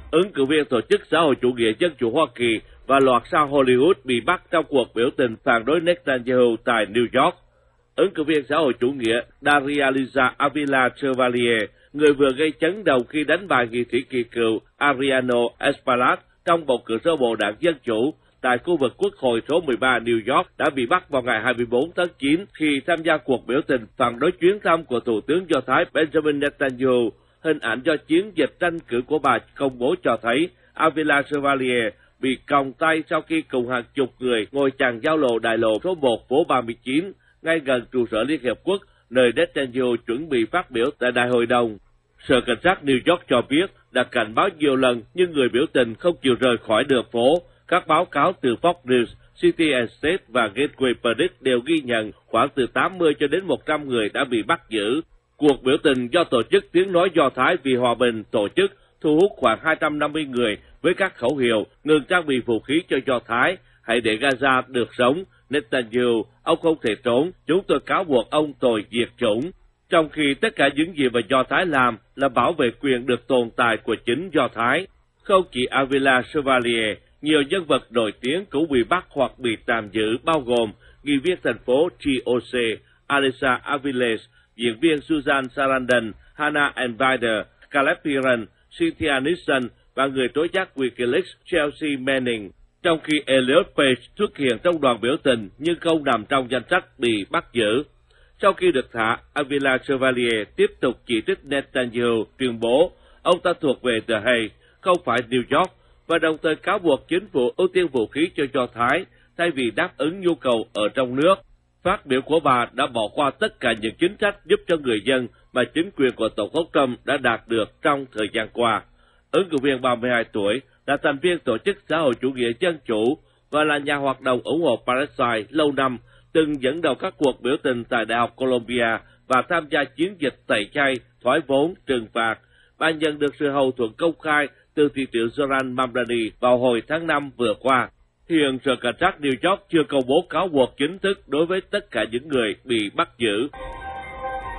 ứng cử viên tổ chức xã hội chủ nghĩa dân chủ Hoa Kỳ và loạt sao Hollywood bị bắt trong cuộc biểu tình phản đối Netanyahu tại New York. Ứng cử viên xã hội chủ nghĩa Daria Liza Avila Chevalier, người vừa gây chấn động khi đánh bại nghị sĩ kỳ cựu Ariano Espaillat trong bầu cử sơ bộ đảng Dân Chủ tại khu vực Quốc hội số 13 New York, đã bị bắt vào ngày 24 tháng 9 khi tham gia cuộc biểu tình phản đối chuyến thăm của Thủ tướng Do Thái Benjamin Netanyahu. Hình ảnh do chiến dịch tranh cử của bà công bố cho thấy Avila Chevalier bị còng tay sau khi cùng hàng chục người ngồi chặn giao lộ đại lộ số 1 phố 39, ngay gần trụ sở Liên Hiệp Quốc, nơi Netanyahu chuẩn bị phát biểu tại Đại hội đồng. Sở Cảnh sát New York cho biết đã cảnh báo nhiều lần nhưng người biểu tình không chịu rời khỏi đường phố. Các báo cáo từ Fox News, City and State và Gateway Pundit đều ghi nhận khoảng từ 80 cho đến 100 người đã bị bắt giữ. Cuộc biểu tình do tổ chức Tiếng nói Do Thái vì Hòa bình tổ chức thu hút khoảng 250 người với các khẩu hiệu ngừng trang bị vũ khí cho Do Thái, hãy để Gaza được sống, Netanyahu, ông không thể trốn, chúng tôi cáo buộc ông tội diệt chủng. Trong khi tất cả những gì mà Do Thái làm là bảo vệ quyền được tồn tại của chính Do Thái. Không chỉ Avila Chevalier, nhiều nhân vật nổi tiếng cũng bị bắt hoặc bị tạm giữ, bao gồm nghị viên thành phố TOC, Alisa Aviles, diễn viên Susan Sarandon, Hannah Envider, Caleb Piran, Cynthia Nixon và người tố giác Wikileaks Chelsea Manning. Trong khi Elliot Page xuất hiện trong đoàn biểu tình nhưng không nằm trong danh sách bị bắt giữ. Sau khi được thả, Avila Chevalier tiếp tục chỉ trích Netanyahu, tuyên bố ông ta thuộc về The Hague, không phải New York, và đồng thời cáo buộc chính phủ ưu tiên vũ khí cho Do Thái thay vì đáp ứng nhu cầu ở trong nước. Phát biểu của bà đã bỏ qua tất cả những chính sách giúp cho người dân mà chính quyền của Tổng thống Trump đã đạt được trong thời gian qua. Ứng cử viên 32 tuổi là thành viên tổ chức xã hội chủ nghĩa dân chủ và là nhà hoạt động ủng hộ Palestine lâu năm, từng dẫn đầu các cuộc biểu tình tại Đại học Columbia và tham gia chiến dịch tẩy chay, thoái vốn, trừng phạt. Bà nhận được sự hậu thuẫn công khai từ thị trưởng Zoran Mamdani vào hồi tháng 5 vừa qua. Hiện Sở Cảnh sát New York chưa công bố cáo buộc chính thức đối với tất cả những người bị bắt giữ.